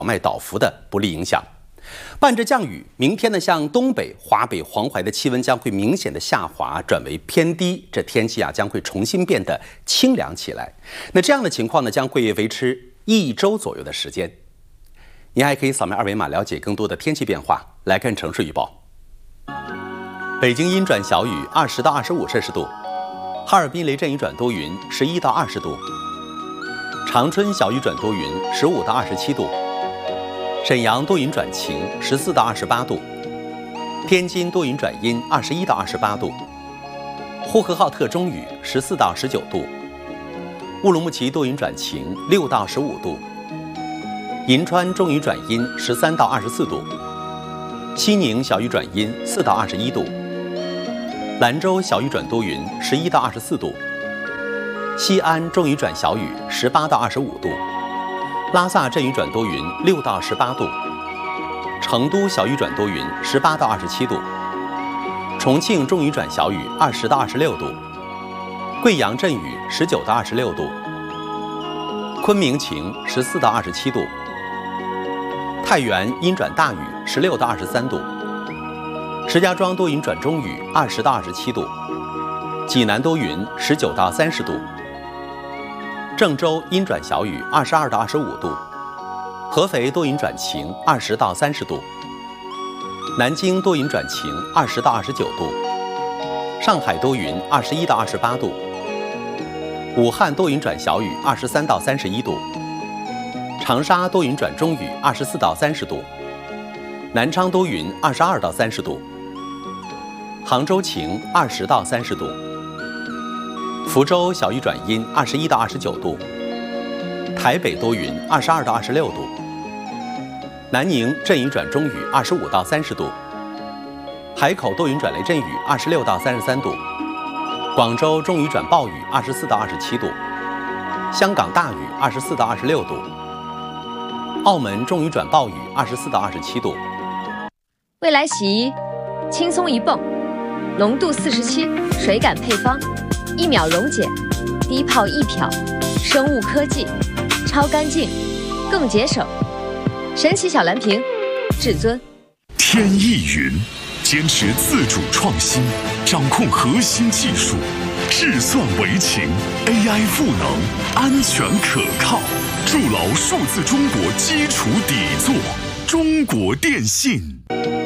麦倒伏的不利影响。伴着降雨，明天呢，向东北、华北、黄淮的气温将会明显的下滑，转为偏低，这天气将会重新变得清凉起来。那这样的情况呢，将会维持1周左右的时间。您还可以扫描二维码了解更多的天气变化。来看城市预报：北京阴转小雨，20到25摄氏度；哈尔滨雷阵雨转多云，11到20度；长春小雨转多云，15到27度；沈阳多云转晴，14到28度；天津多云转阴，21到28度；呼和浩特中雨，14到19度；乌鲁木齐多云转晴，6到15度；银川中雨转阴，13到24度；西宁小雨转阴，4到21度；兰州小雨转多云，11到24度；西安中雨转小雨，18到25度；拉萨阵雨转多云，6到18度；成都小雨转多云，18到27度；重庆中雨转小雨，20到26度；贵阳阵雨，19到26度；昆明晴，14到27度；太原阴转大雨，16到23度；石家庄多云转中雨，20到27度；济南多云，19到30度；郑州阴转小雨，22到25度；合肥多云转晴，20到30度；南京多云转晴，20到29度；上海多云，21到28度；武汉多云转小雨，23到31度；长沙多云转中雨，24到30度；南昌多云，22到30度；杭州晴，20到30度；福州小雨转阴，21到29度；台北多云，22到26度；南宁阵雨转中雨，25到30度；海口多云转雷阵雨，26到33度；广州中雨转暴雨，24到27度；香港大雨，24到26度；澳门中雨转暴雨，24到27度。 未来洗衣，轻松一泵，浓度47，水感配方，1秒溶解，低泡易漂，生物科技，超干净，更节省。神奇小蓝瓶，至尊。 天翼云坚持自主创新，掌控核心技术，智算为情 ，AI 赋能，安全可靠，筑牢数字中国基础底座。中国电信。